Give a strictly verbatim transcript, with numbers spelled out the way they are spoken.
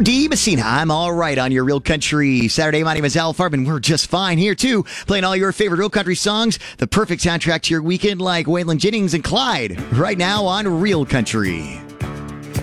D. Messina. I'm all right on your Real Country Saturday. My name is Al Farben. We're just fine here, too, playing all your favorite Real Country songs, the perfect soundtrack to your weekend, like Waylon Jennings and Clyde, right now on Real Country.